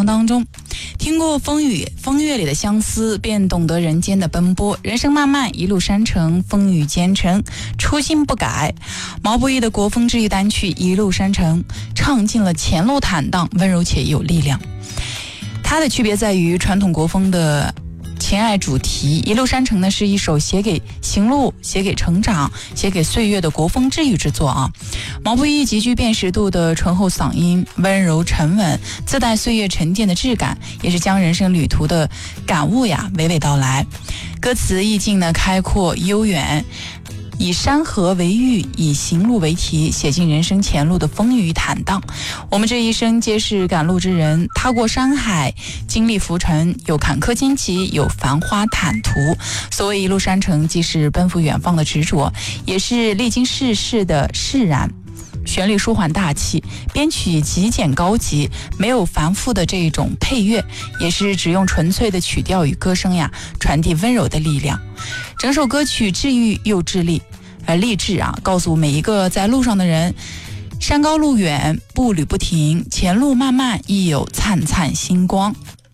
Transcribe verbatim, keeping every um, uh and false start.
当中。听过风雨风月里的相思，便懂得人间的奔波。人生漫漫，一路山城，风雨兼程，初心不改。毛不易的国风治愈单曲《一路山城》唱尽了前路坦荡，温柔且有力量。它的区别在于传统国风的情爱主题，一路山城呢是一首写给行路、写给成长、写给岁月的国风治愈之作啊。毛不易极具辨识度的醇厚嗓音，温柔沉稳，自带岁月沉淀的质感，也是将人生旅途的感悟呀娓娓道来。歌词意境呢开阔悠远，以山河为喻，以行路为题，写尽人生前路的风雨坦荡。我们这一生皆是赶路之人，踏过山海，经历浮沉，有坎坷荆棘，有繁花坦途。所谓一路山城，既是奔赴远方的执着，也是历经世事的释然。旋律舒缓大气，编曲极简高级，没有繁复的这种配乐，也是只用纯粹的曲调与歌声呀，传递温柔的力量。整首歌曲治愈又治励，呃，励志啊，告诉每一个在路上的人，山高路远，步履不停，前路漫漫，亦有灿灿星光。